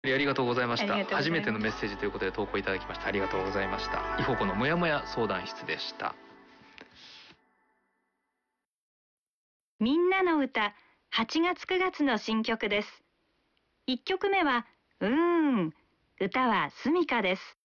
ありがとうございました。 ありがとうございます。 初めてのメッセージということで投稿いただきましてありがとうございました。いほこのもやもや相談室でした。 みんなの歌8月9月の新曲です。1曲目は歌はすみかです。